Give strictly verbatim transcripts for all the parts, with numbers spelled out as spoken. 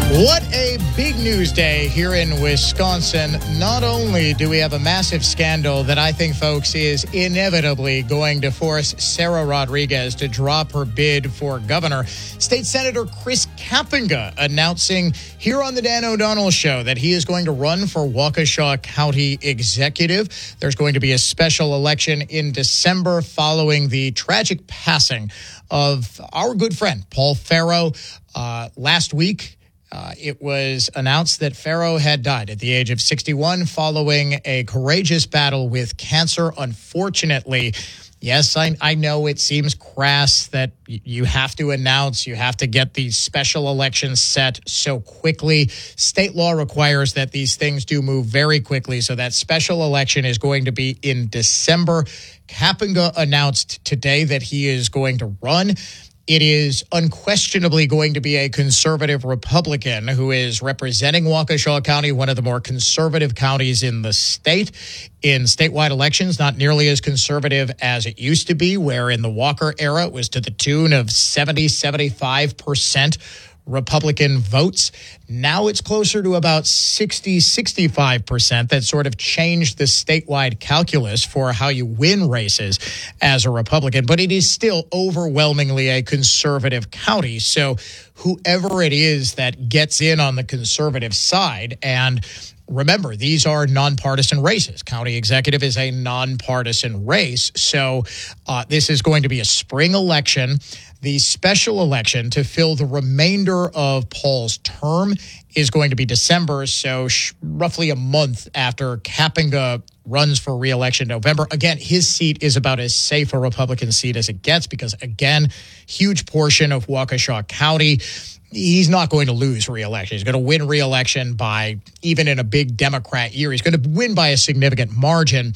What a big news day here in Wisconsin. Not only do we have a massive scandal that I think, folks, is inevitably going to force Sarah Rodriguez to drop her bid for governor. State Senator Chris Kapenga announcing here on the Dan O'Donnell Show that he is going to run for Waukesha County Executive. There's going to be a special election in December following the tragic passing of our good friend, Paul Farrow, uh, last week. Uh, it was announced that Farrow had died at the age of sixty-one following a courageous battle with cancer. Unfortunately, yes, I, I know it seems crass that y- you have to announce, you have to get these special elections set so quickly. State law requires that these things do move very quickly, so that special election is going to be in December. Kapenga announced today that he is going to run. It is unquestionably going to be a conservative Republican who is representing Waukesha County, one of the more conservative counties in the state. In statewide elections, not nearly as conservative as it used to be, where in the Walker era it was to the tune of seventy, seventy-five percent Republican votes. Now it's closer to about sixty, sixty-five percent. That sort of changed the statewide calculus for how you win races as a Republican, but it is still overwhelmingly a conservative county. So whoever it is that gets in on the conservative side, and remember, these are nonpartisan races. County executive is a nonpartisan race. So uh, this is going to be a spring election. The special election to fill the remainder of Paul's term is going to be December, so sh- roughly a month after Kapenga runs for re-election in November. Again, his seat is about as safe a Republican seat as it gets because, again, huge portion of Waukesha County. He's not going to lose re-election. He's going to win re-election by, even in a big Democrat year, he's going to win by a significant margin.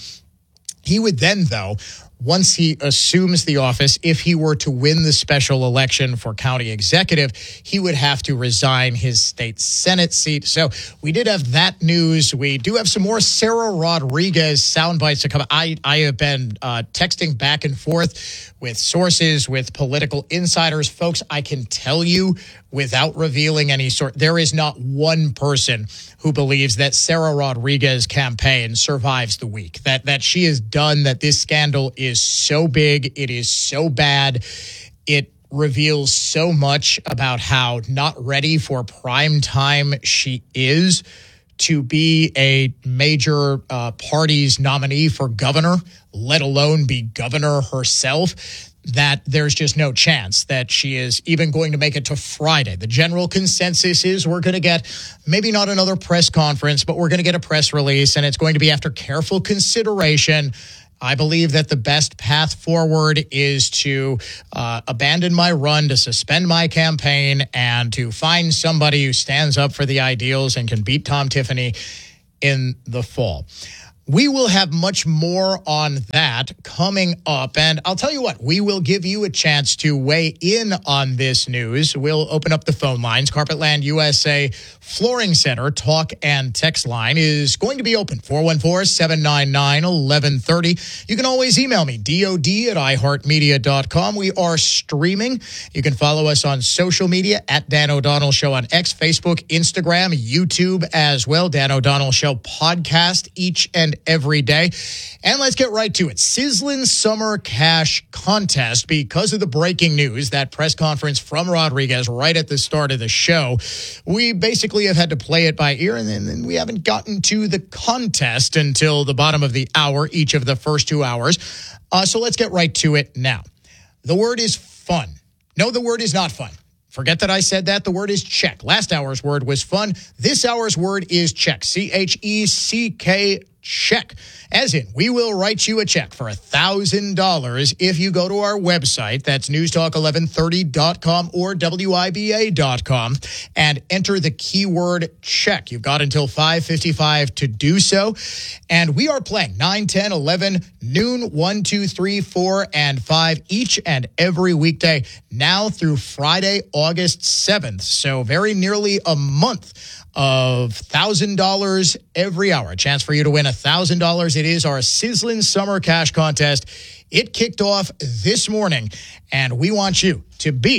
He would then, though, once he assumes the office, if he were to win the special election for county executive, he would have to resign his state Senate seat. So we did have that news. We do have some more Sarah Rodriguez sound bites to come. I, I have been uh, texting back and forth with sources, with political insiders. Folks, I can tell you without revealing any sort, there is not one person who believes that Sarah Rodriguez's campaign survives the week, that that she is done, that this scandal is so big, it is so bad, it reveals so much about how not ready for prime time she is to be a major uh, party's nominee for governor, let alone be governor herself, that there's just no chance that she is even going to make it to Friday. The general consensus is we're going to get maybe not another press conference, but we're going to get a press release, and it's going to be after careful consideration. I believe that the best path forward is to uh, abandon my run, to suspend my campaign, and to find somebody who stands up for the ideals and can beat Tom Tiffany in the fall. We will have much more on that coming up. And I'll tell you what, we will give you a chance to weigh in on this news. We'll open up the phone lines. Carpetland U S A Flooring Center talk and text line is going to be open. four one four, seven nine nine, one one three zero. You can always email me, dod at iheartmedia dot com. We are streaming. You can follow us on social media at Dan O'Donnell Show on X, Facebook, Instagram, YouTube as well. Dan O'Donnell Show podcast each and every day. And let's get right to it. Sizzling Summer Cash Contest. Because of the breaking news, that press conference from Rodriguez right at the start of the show, we basically have had to play it by ear, and then we haven't gotten to the contest until the bottom of the hour, each of the first two hours. Uh, so let's get right to it now. The word is fun. No, the word is not fun. Forget that I said that. The word is check. Last hour's word was fun. This hour's word is check. C H E C K, check. As in, we will write you a check for one thousand dollars if you go to our website, that's news talk eleven thirty dot com or W I B A dot com, and enter the keyword check. You've got until five fifty-five to do so. And we are playing nine, ten, eleven, noon, one, two, three, four, and five each and every weekday now through Friday, August seventh. So very nearly a month of one thousand dollars every hour. A chance for you to win one thousand dollars. It is our Sizzling Summer Cash Contest. It kicked off this morning, and we want you to be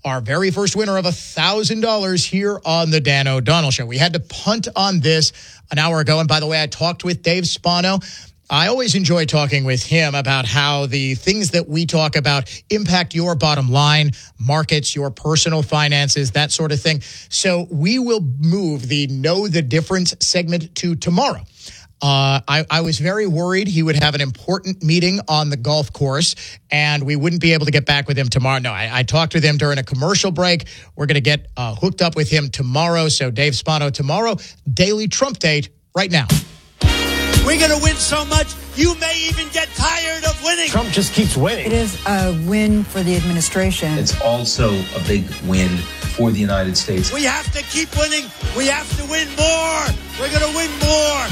our very first winner of one thousand dollars here on the Dan O'Donnell Show. We had to punt on this an hour ago. And by the way, I talked with Dave Spano. I always enjoy talking with him about how the things that we talk about impact your bottom line, markets, your personal finances, that sort of thing. So we will move the Know the Difference segment to tomorrow. Uh, I, I was very worried he would have an important meeting on the golf course and we wouldn't be able to get back with him tomorrow. No, I, I talked with him during a commercial break. We're going to get uh, hooked up with him tomorrow. So Dave Spano tomorrow, daily Trump date right now. We're going to win so much, you may even get tired of winning. Trump just keeps winning. It is a win for the administration. It's also a big win for the United States. We have to keep winning. We have to win more. We're going to win more.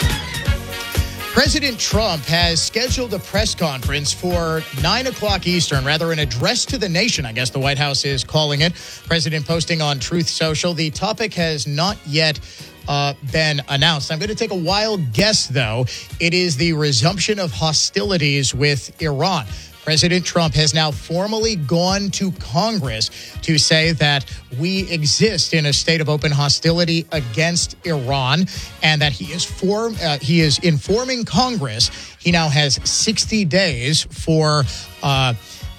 President Trump has scheduled a press conference for nine o'clock Eastern, rather an address to the nation, I guess the White House is calling it. President posting on Truth Social. The topic has not yet Uh, been announced. I'm going to take a wild guess, though. It is the resumption of hostilities with Iran. President Trump has now formally gone to Congress to say that we exist in a state of open hostility against Iran and that he is form uh, he is informing Congress he now has sixty days for uh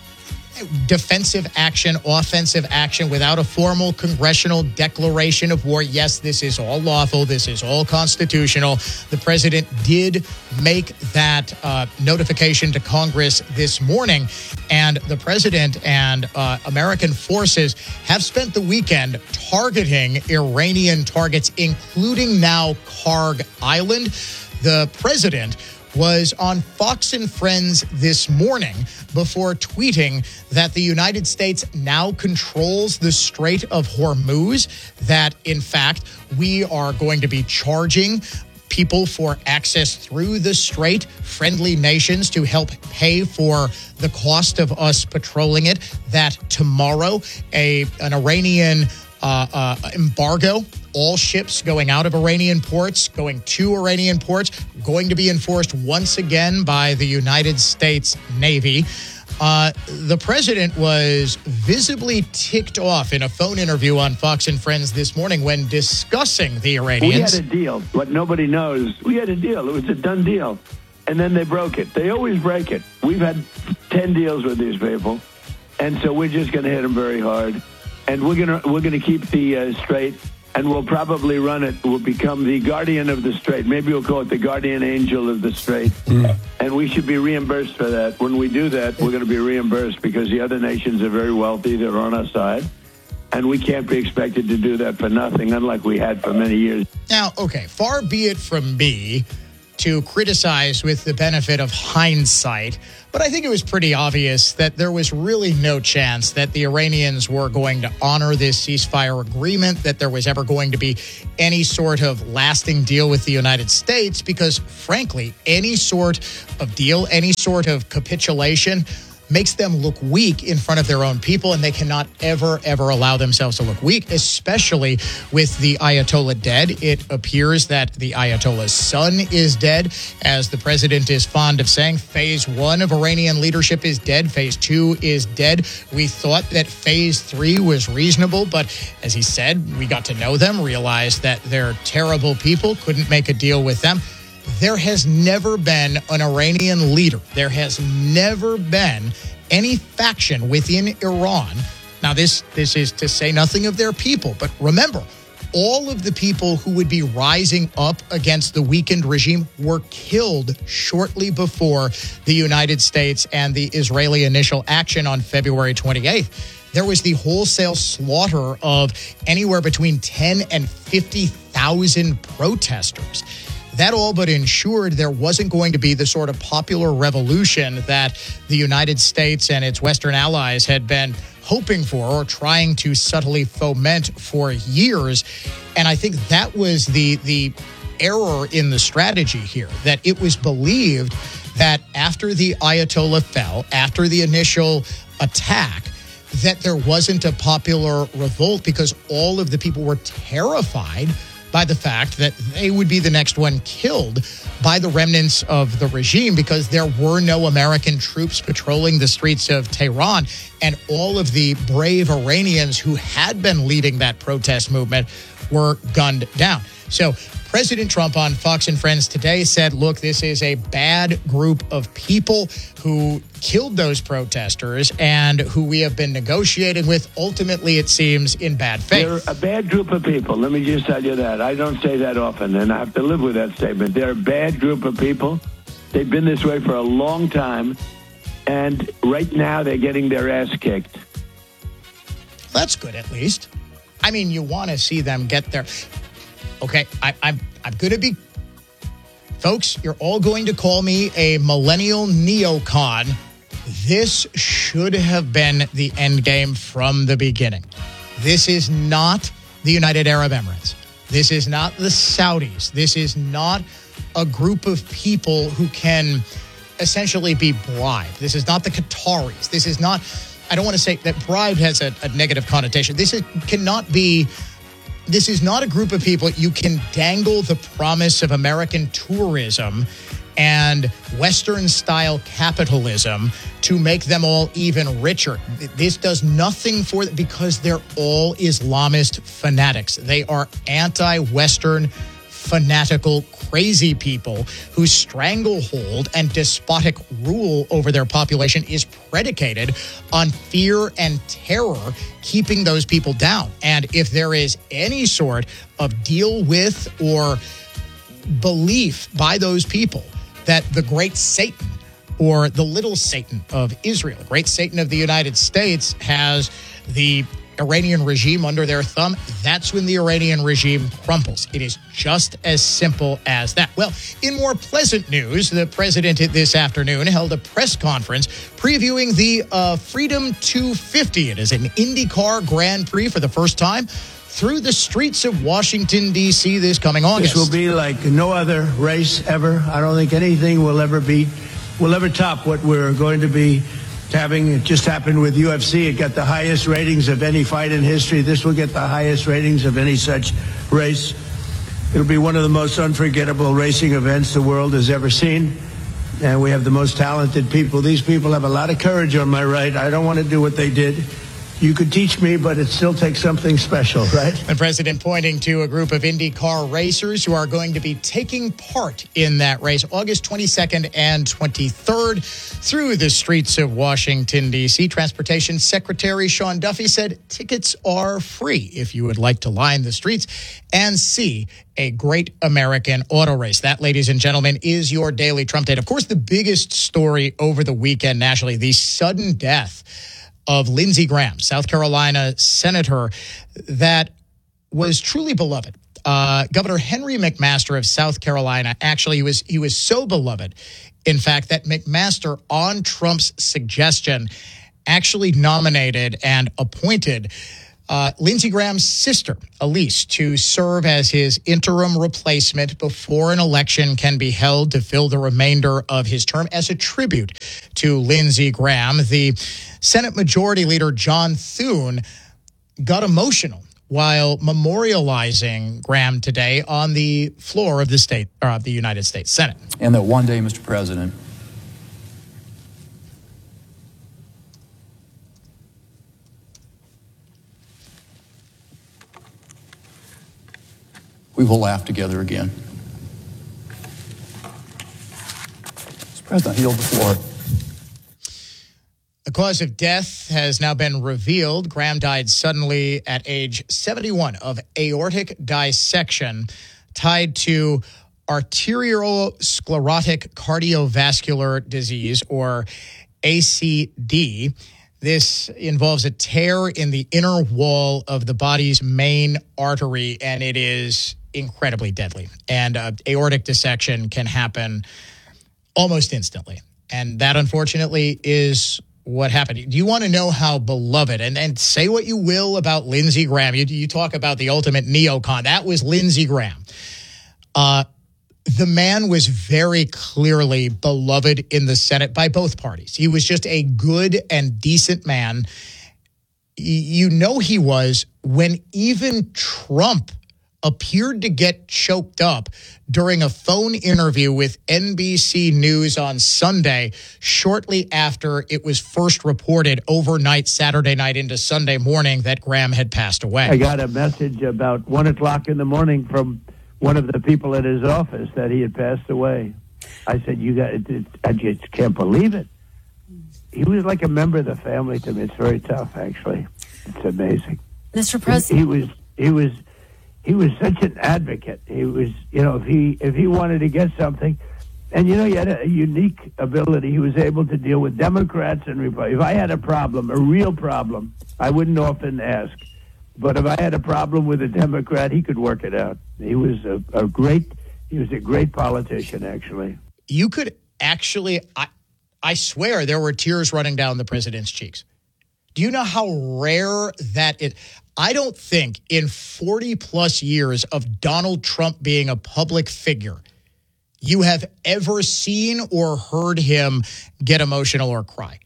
defensive action, offensive action without a formal congressional declaration of war. Yes, this is all lawful. This is all constitutional. The president did make that uh, notification to Congress this morning. And the president and uh, American forces have spent the weekend targeting Iranian targets, including now Karg Island. The president was on Fox and Friends this morning before tweeting that the United States now controls the Strait of Hormuz, that, in fact, we are going to be charging people for access through the strait, friendly nations to help pay for the cost of us patrolling it, that tomorrow a an Iranian uh, uh, embargo, all ships going out of Iranian ports, going to Iranian ports, going to be enforced once again by the United States Navy. Uh, the president was visibly ticked off in a phone interview on Fox and Friends this morning when discussing the Iranians. We had a deal. What nobody knows, we had a deal. It was a done deal. And then they broke it. They always break it. We've had ten deals with these people. And so we're just going to hit them very hard. And we're going to we're going to keep the uh, strait. And we'll probably run it. We'll become the guardian of the strait. Maybe we'll call it the guardian angel of the strait. Mm. And we should be reimbursed for that. When we do that, we're going to be reimbursed because the other nations are very wealthy. They're on our side. And we can't be expected to do that for nothing, unlike we had for many years. Now, okay, far be it from me to criticize with the benefit of hindsight, but I think it was pretty obvious that there was really no chance that the Iranians were going to honor this ceasefire agreement, that there was ever going to be any sort of lasting deal with the United States, because, frankly, any sort of deal, any sort of capitulation makes them look weak in front of their own people, and they cannot ever, ever allow themselves to look weak, especially with the Ayatollah dead. It appears that the Ayatollah's son is dead. As the president is fond of saying, phase one of Iranian leadership is dead. Phase two is dead. We thought that phase three was reasonable, but as he said, we got to know them, realized that they're terrible people, couldn't make a deal with them. There has never been an Iranian leader. There has never been any faction within Iran. Now, this, this is to say nothing of their people, but remember, all of the people who would be rising up against the weakened regime were killed shortly before the United States and the Israeli initial action on February twenty-eighth. There was the wholesale slaughter of anywhere between ten and fifty thousand protesters. That all but ensured there wasn't going to be the sort of popular revolution that the United States and its Western allies had been hoping for or trying to subtly foment for years. And I think that was the the error in the strategy here, that it was believed that after the Ayatollah fell, after the initial attack, that there wasn't a popular revolt because all of the people were terrified by the fact that they would be the next one killed by the remnants of the regime because there were no American troops patrolling the streets of Tehran, and all of the brave Iranians who had been leading that protest movement were gunned down. So President Trump on Fox and Friends today said, look, this is a bad group of people who killed those protesters and who we have been negotiating with, ultimately, it seems, in bad faith. They're a bad group of people. Let me just tell you that. I don't say that often, and I have to live with that statement. They're a bad group of people. They've been this way for a long time, and right now they're getting their ass kicked. That's good, at least. I mean, you want to see them get there. Okay, I, I'm I'm going to be, folks, you're all going to call me a millennial neocon. This should have been the end game from the beginning. This is not the United Arab Emirates. This is not the Saudis. This is not a group of people who can essentially be bribed. This is not the Qataris. This is not, I don't want to say that bribe has a, a negative connotation. This is, cannot be... This is not a group of people you can dangle the promise of American tourism and Western-style capitalism to make them all even richer. This does nothing for them because they're all Islamist fanatics. They are anti-Western, fanatical, crazy people whose stranglehold and despotic rule over their population is predicated on fear and terror, keeping those people down. And if there is any sort of deal with or belief by those people that the great Satan or the little Satan of Israel, the great Satan of the United States, has the Iranian regime under their thumb, that's when the Iranian regime crumples. It is just as simple as that. Well, in more pleasant news, the president this afternoon held a press conference previewing the uh, Freedom two fifty. It is an IndyCar Grand Prix for the first time through the streets of Washington, D C this coming August. This will be like no other race ever. I don't think anything will ever beat, will ever top what we're going to be having. It just happened with U F C. It got the highest ratings of any fight in history. This will get the highest ratings of any such race. It'll be one of the most unforgettable racing events the world has ever seen. And we have the most talented people. These people have a lot of courage on my right. I don't want to do what they did. You could teach me, but it still takes something special, right? The president pointing to a group of IndyCar racers who are going to be taking part in that race August twenty-second and twenty-third through the streets of Washington, D C. Transportation Secretary Sean Duffy said tickets are free if you would like to line the streets and see a great American auto race. That, ladies and gentlemen, is your daily Trump Date. Of course, the biggest story over the weekend nationally, the sudden death of Lindsey Graham, South Carolina senator that was truly beloved. Uh, Governor Henry McMaster of South Carolina, actually, he was, he was so beloved, in fact, that McMaster, on Trump's suggestion, actually nominated and appointed Uh, Lindsey Graham's sister, Elise, to serve as his interim replacement before an election can be held to fill the remainder of his term as a tribute to Lindsey Graham. The Senate Majority Leader John Thune got emotional while memorializing Graham today on the floor of the state or of the United States Senate. And that one day, Mister President, we will laugh together again. Mister President, yield the floor. The cause of death has now been revealed. Graham died suddenly at age seventy-one of aortic dissection tied to arteriosclerotic cardiovascular disease, or A C D. This involves a tear in the inner wall of the body's main artery, and it is incredibly deadly. And uh, aortic dissection can happen almost instantly. And that, unfortunately, is what happened. Do you want to know how beloved, and, and say what you will about Lindsey Graham. You, you talk about the ultimate neocon. That was Lindsey Graham. Uh, the man was very clearly beloved in the Senate by both parties. He was just a good and decent man. You know he was when even Trump appeared to get choked up during a phone interview with N B C News on Sunday, shortly after it was first reported overnight Saturday night into Sunday morning that Graham had passed away. I got a message about one o'clock in the morning from one of the people at his office that he had passed away. I said, "You got it, it, I just can't believe it." He was like a member of the family to me. It's very tough, actually. It's amazing. Mister President, he was he was he was such an advocate. He was, you know, if he if he wanted to get something, and you know, he had a unique ability. He was able to deal with Democrats and Republicans. If I had a problem, a real problem, I wouldn't often ask. But if I had a problem with a Democrat, he could work it out. He was a, a great he was a great politician, actually. You could actually, I, I swear, there were tears running down the president's cheeks. Do you know how rare that is? I don't think in forty plus years of Donald Trump being a public figure, you have ever seen or heard him get emotional or cry.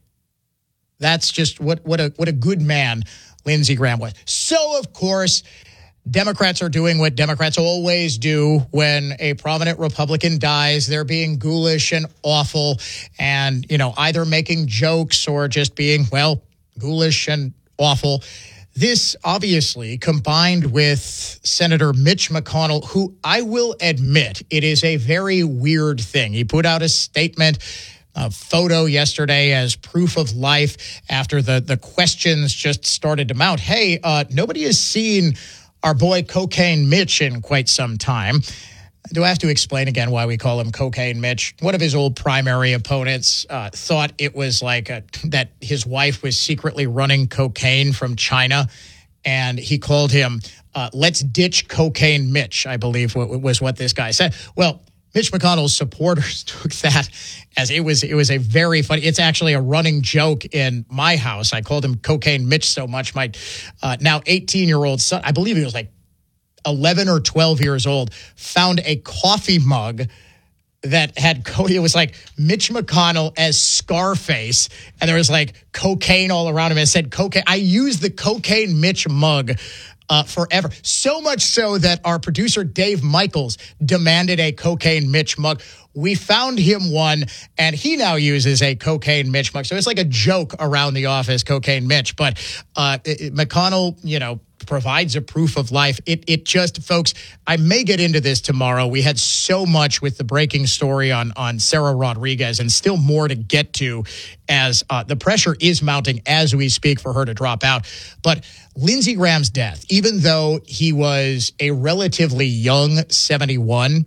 That's just what, what a what a good man Lindsey Graham was. So, of course, Democrats are doing what Democrats always do when a prominent Republican dies. They're being ghoulish and awful and, you know, either making jokes or just being, well, ghoulish and awful. This obviously combined with Senator Mitch McConnell, who I will admit it is a very weird thing. He put out a statement, a photo yesterday as proof of life after the, the questions just started to mount. Hey, uh, nobody has seen our boy Cocaine Mitch in quite some time. Do I have to explain again why we call him Cocaine Mitch? One of his old primary opponents uh, thought it was like a, that his wife was secretly running cocaine from China, and he called him, uh, let's ditch Cocaine Mitch, I believe was what this guy said. Well, Mitch McConnell's supporters took that as it was it was a very funny, it's actually a running joke in my house. I called him Cocaine Mitch so much. My uh, now eighteen-year-old son, I believe he was like eleven or twelve years old, found a coffee mug that had, co- it was like Mitch McConnell as Scarface, and there was like cocaine all around him. It said cocaine. I used the Cocaine Mitch mug Uh, forever. So much so that our producer, Dave Michaels, demanded a Cocaine Mitch mug. We found him one, and he now uses a Cocaine Mitch mug. So it's like a joke around the office, Cocaine Mitch. But uh, it, it, McConnell, you know, provides a proof of life. It it just, folks, I may get into this tomorrow. We had so much with the breaking story on, on Sarah Rodriguez and still more to get to as uh, the pressure is mounting as we speak for her to drop out. But Lindsey Graham's death, even though he was a relatively young seventy-one,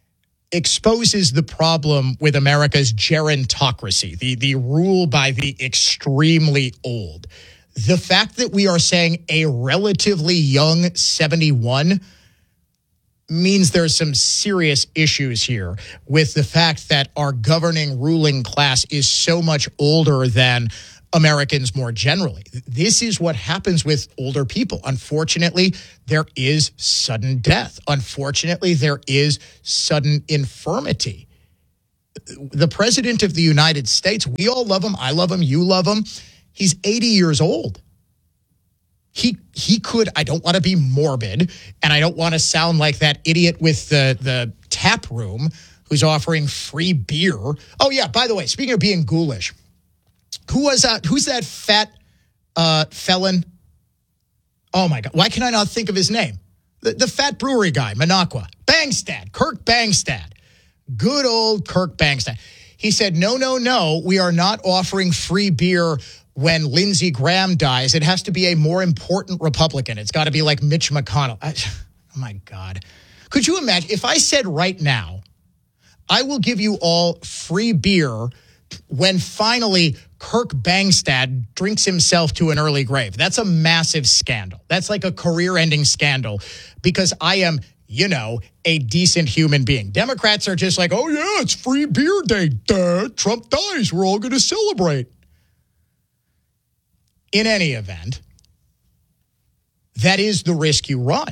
exposes the problem with America's gerontocracy, the, the rule by the extremely old. The fact that we are saying a relatively young seventy-one means there's some serious issues here with the fact that our governing ruling class is so much older than Americans more generally. This is what happens with older people. Unfortunately, there is sudden death. Unfortunately, there is sudden infirmity. The president of the United States, we all love him. I love him. You love him. He's eighty years old. He he could, I don't want to be morbid, and I don't want to sound like that idiot with the, the tap room who's offering free beer. Oh, yeah, by the way, speaking of being ghoulish, who was that? Who's that fat uh, felon? Oh, my God. Why can I not think of his name? The, the fat brewery guy, Minocqua. Bangstad, Kirk Bangstad. Good old Kirk Bangstad. He said, no, no, no, we are not offering free beer when Lindsey Graham dies. It has to be a more important Republican. It's got to be like Mitch McConnell. I, oh, my God. Could you imagine if I said right now, I will give you all free beer when finally Kirk Bangstad drinks himself to an early grave? That's a massive scandal. That's like a career-ending scandal because I am, you know, a decent human being. Democrats are just like, oh, yeah, it's free beer day. Duh, Trump dies. We're all going to celebrate. In any event, that is the risk you run.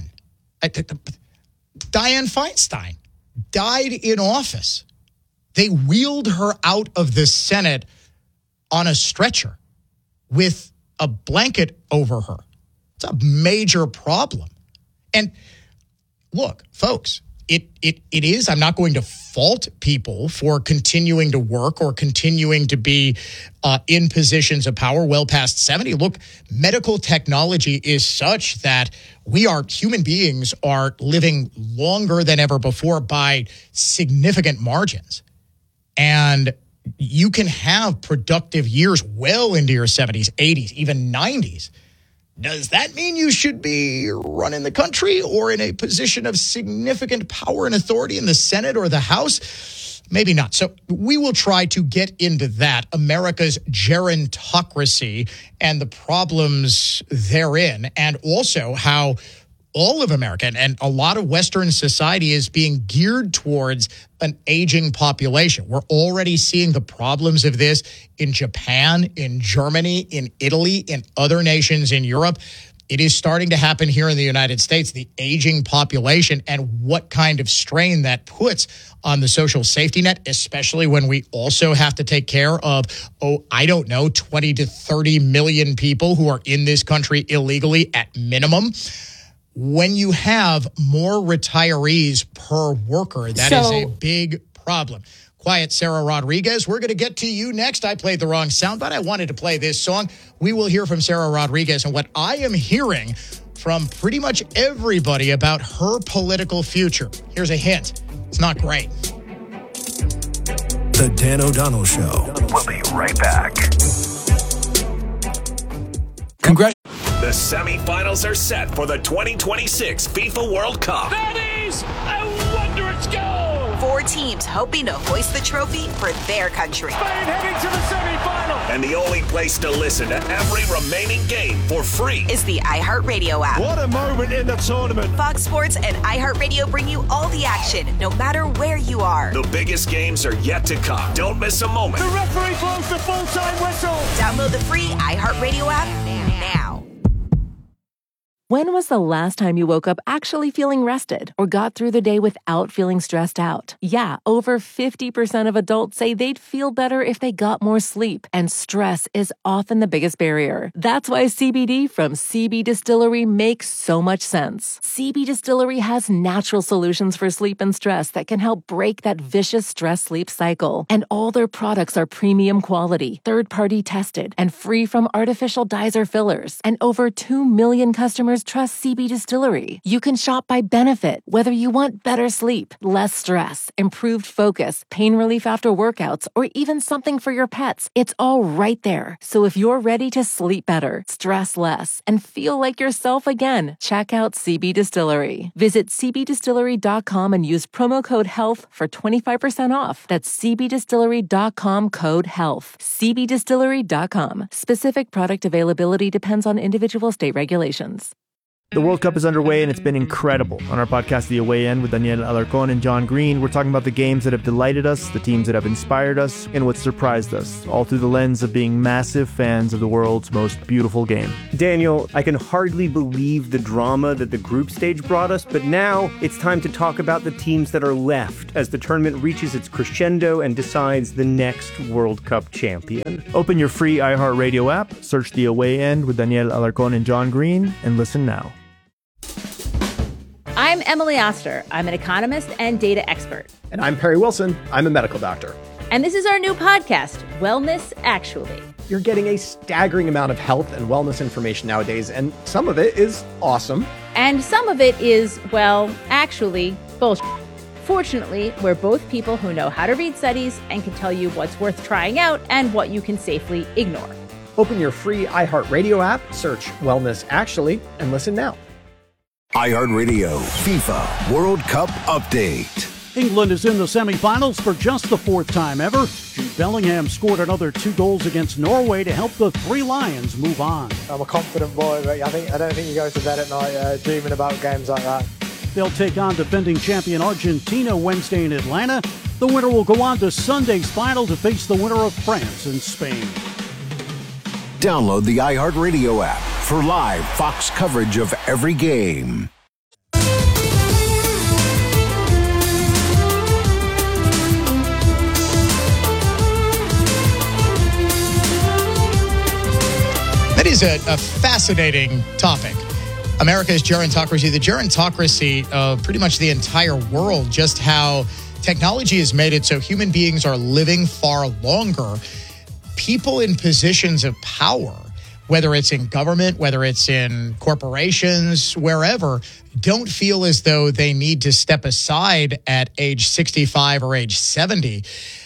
Dianne Feinstein died in office. They wheeled her out of the Senate on a stretcher with a blanket over her. It's a major problem. And look, folks, it it it is. I'm not going to fault people for continuing to work or continuing to be uh, in positions of power well past seventy. Look, medical technology is such that we are, human beings are living longer than ever before by significant margins. And you can have productive years well into your seventies, eighties, even nineties. Does that mean you should be running the country or in a position of significant power and authority in the Senate or the House? Maybe not. So we will try to get into that, America's gerontocracy and the problems therein, and also how all of America and a lot of Western society is being geared towards an aging population. We're already seeing the problems of this in Japan, in Germany, in Italy, in other nations in Europe. It is starting to happen here in the United States, the aging population and what kind of strain that puts on the social safety net, especially when we also have to take care of, oh, I don't know, twenty to thirty million people who are in this country illegally at minimum. When you have more retirees per worker, that so, is a big problem. Quiet, Sarah Rodriguez. We're going to get to you next. I played the wrong sound, but I wanted to play this song. We will hear from Sarah Rodriguez and what I am hearing from pretty much everybody about her political future. Here's a hint. It's not great. The Dan O'Donnell Show. We'll be right back. Congrats. The semifinals are set for the twenty twenty-six FIFA World Cup. That is a wondrous goal! Four teams hoping to hoist the trophy for their country. Spain heading to the semifinal! And the only place to listen to every remaining game for free is the iHeartRadio app. What a moment in the tournament! Fox Sports and iHeartRadio bring you all the action, no matter where you are. The biggest games are yet to come. Don't miss a moment. The referee blows the full-time whistle! Download the free iHeartRadio app now. When was the last time you woke up actually feeling rested or got through the day without feeling stressed out? Yeah, over fifty percent of adults say they'd feel better if they got more sleep, and stress is often the biggest barrier. That's why C B D from C B Distillery makes so much sense. C B Distillery has natural solutions for sleep and stress that can help break that vicious stress-sleep cycle. And all their products are premium quality, third-party tested, and free from artificial dyes or fillers. And over two million customers trust C B Distillery. You can shop by benefit, whether you want better sleep, less stress, improved focus, pain relief after workouts, or even something for your pets. It's all right there. So if you're ready to sleep better, stress less, and feel like yourself again, check out C B Distillery. Visit c b distillery dot com and use promo code HEALTH for twenty-five percent off. That's c b distillery dot com code HEALTH. c b distillery dot com. Specific product availability depends on individual state regulations. The World Cup is underway, and it's been incredible. On our podcast, The Away End, with Daniel Alarcón and John Green, we're talking about the games that have delighted us, the teams that have inspired us, and what surprised us, all through the lens of being massive fans of the world's most beautiful game. Daniel, I can hardly believe the drama that the group stage brought us, but now it's time to talk about the teams that are left as the tournament reaches its crescendo and decides the next World Cup champion. Open your free iHeartRadio app, search The Away End with Daniel Alarcón and John Green, and listen now. I'm Emily Oster. I'm an economist and data expert. And I'm Perry Wilson. I'm a medical doctor. And this is our new podcast, Wellness Actually. You're getting a staggering amount of health and wellness information nowadays, and some of it is awesome. And some of it is, well, actually, bullshit. Fortunately, we're both people who know how to read studies and can tell you what's worth trying out and what you can safely ignore. Open your free iHeartRadio app, search Wellness Actually, and listen now. iHeartRadio FIFA World Cup Update. England is in the semifinals for just the fourth time ever. Jude Bellingham scored another two goals against Norway to help the Three Lions move on. I'm a confident boy, but I think I don't think you go to bed at night uh, dreaming about games like that. They'll take on defending champion Argentina Wednesday in Atlanta. The winner will go on to Sunday's final to face the winner of France and Spain. Download the iHeartRadio app for live Fox coverage of every game. That is a, a fascinating topic. America's gerontocracy, the gerontocracy of pretty much the entire world, just how technology has made it so human beings are living far longer. People in positions of power, whether it's in government, whether it's in corporations, wherever, don't feel as though they need to step aside at age sixty-five or age seventy.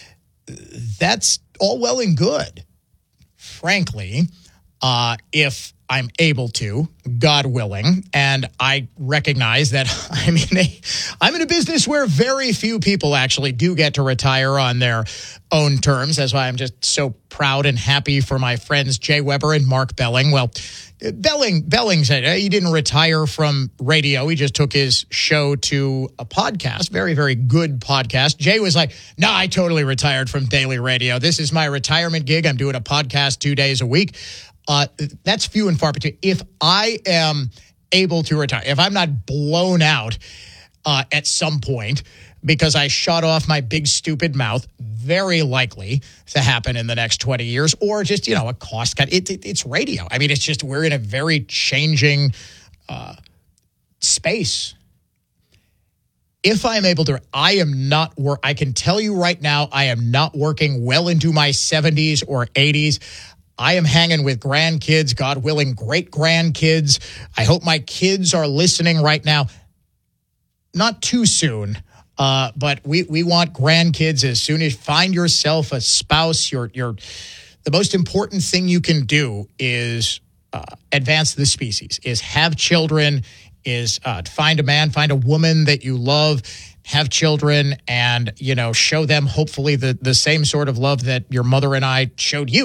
That's all well and good. Frankly, uh, if I'm able to, God willing, and I recognize that I'm in a I'm in a business where very few people actually do get to retire on their own terms. That's why I'm just so proud and happy for my friends Jay Weber and Mark Belling. Well, Belling Belling said he didn't retire from radio. He just took his show to a podcast, very, very good podcast. Jay was like, no, nah, I totally retired from daily radio. This is my retirement gig. I'm doing a podcast two days a week. Uh, that's few and far between. If I am able to retire, if I'm not blown out uh, at some point because I shut off my big stupid mouth, very likely to happen in the next twenty years, or just, you know, a cost cut. It, it, it's radio. I mean, it's just we're in a very changing uh, space. If I'm able to, I am not work. I can tell you right now, I am not working well into my seventies or eighties. I am hanging with grandkids, God willing, great grandkids. I hope my kids are listening right now. Not too soon, uh, but we, we want grandkids as soon as find yourself a spouse. Your your the most important thing you can do is uh, advance the species, is have children, is uh, find a man, find a woman that you love, have children, and, you know, show them hopefully the, the same sort of love that your mother and I showed you.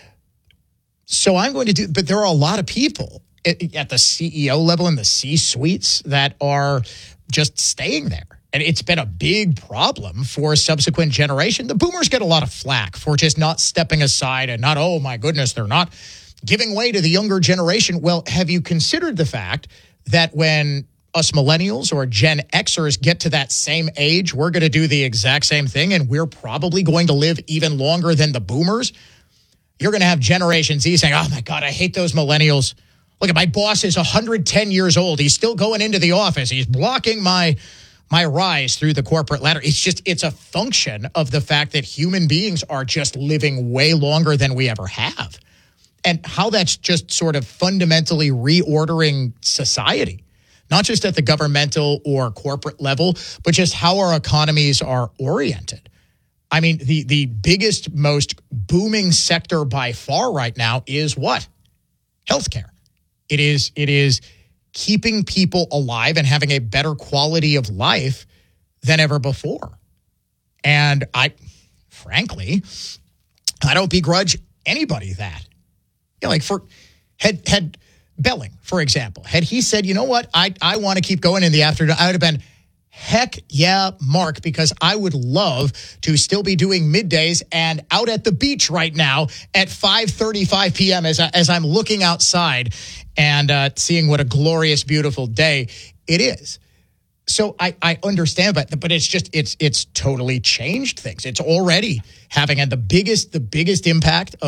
So I'm going to do, but there are a lot of people at, at the C E O level and the C-suites that are just staying there. And it's been a big problem for subsequent generation. The boomers get a lot of flack for just not stepping aside and not, oh my goodness, they're not giving way to the younger generation. Well, have you considered the fact that when us millennials or Gen Xers get to that same age, we're going to do the exact same thing, and we're probably going to live even longer than the boomers? You're going to have Generation Z saying, oh, my God, I hate those millennials. Look, at my boss is one hundred ten years old. He's still going into the office. He's blocking my my rise through the corporate ladder. It's just, it's a function of the fact that human beings are just living way longer than we ever have. And how that's just sort of fundamentally reordering society, not just at the governmental or corporate level, but just how our economies are oriented. I mean, the, the biggest, most booming sector by far right now is what? Healthcare. It is, it is keeping people alive and having a better quality of life than ever before. And I, frankly, I don't begrudge anybody that. You know, like for, had, had Belling, for example, had he said, you know what, I, I want to keep going in the afternoon, I would have been, heck yeah, Mark, because I would love to still be doing middays and out at the beach right now at five thirty-five p.m. as, I, as I'm looking outside and uh, seeing what a glorious, beautiful day it is. So I, I understand, but but it's just it's it's totally changed things. It's already having and the biggest the biggest impact